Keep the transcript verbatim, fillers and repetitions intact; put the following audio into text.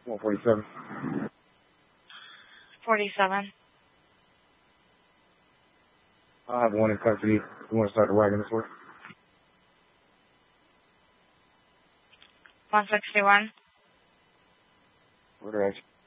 one forty-seven. forty-seven. I have one in custody. You want to start the wagon this way? one sixty-one. Order action.